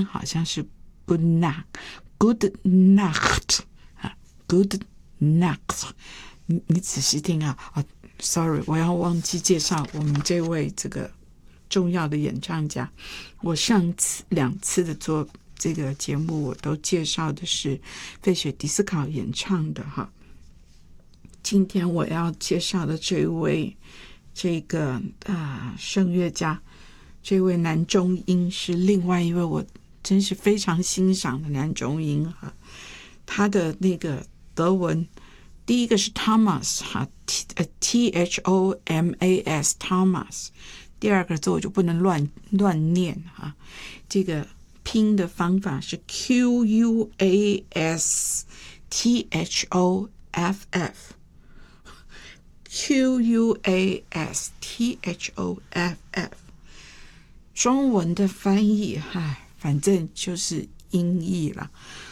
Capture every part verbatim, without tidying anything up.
文好像是 good night good night 啊 good night 你你仔细听啊啊 sorry 我要忘记介绍我们这位这个重要的演唱家。我上次两次的做这个节目我都介绍的是费雪迪斯考演唱的哈。今天我要介绍的这位这个啊声乐家，这位男中音是另外一位我真是非常欣赏的男中音哈。他的那个德文第一个是 Thomas 哈 T H O M A S Thomas， 第二个字我就不能乱乱念哈。这个拼的方法是 Q U A S T H O F F Q U A S T H O F F， 中文的翻译唉反正就是音译了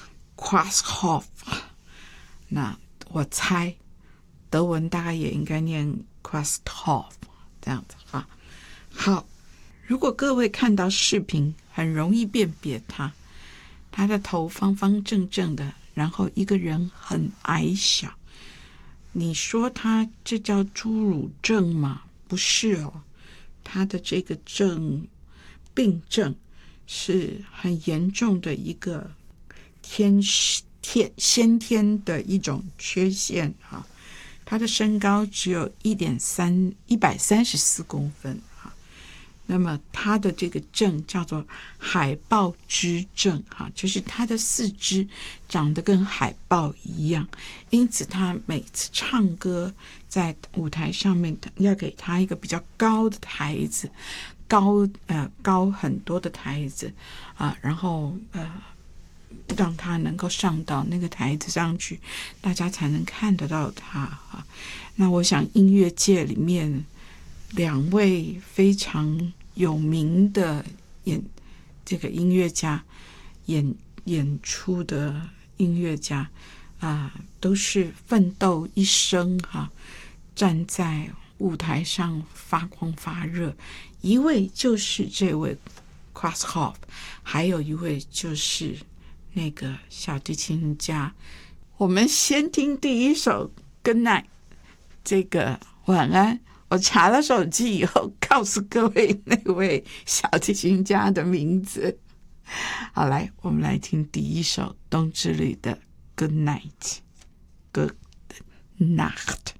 Quasthoff， 那我猜德文大概也应该念 Quasthoff 这样子啊。好，如果各位看到视频很容易辨别他，他的头方方正正的，然后一个人很矮小，你说他这叫侏儒症吗？不是哦，他的这个症病症是很严重的一个天天先天的一种缺陷啊。他的身高只有一点三一百三十四公分啊。那么他的这个症叫做海豹肢症哈，就是他的四肢长得跟海豹一样，因此他每次唱歌在舞台上面要给他一个比较高的台子，高呃高很多的台子啊，然后呃让他能够上到那个台子上去，大家才能看得到他啊。那我想音乐界里面两位非常有名的演这个音乐家演演出的音乐家啊，都是奋斗一生哈、啊，站在舞台上发光发热。一位就是这位 Quasthoff， 还有一位就是那个小提琴家。我们先听第一首 Good Night， 这个晚安。我查了手机以后告诉各位那位小提琴家的名字。好，来我们来听第一首冬之旅的 Good Night Good Night。